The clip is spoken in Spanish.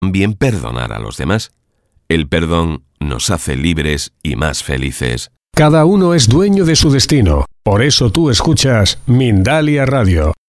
también perdonar a los demás. El perdón nos hace libres y más felices. Cada uno es dueño de su destino. Por eso tú escuchas Mindalia Radio.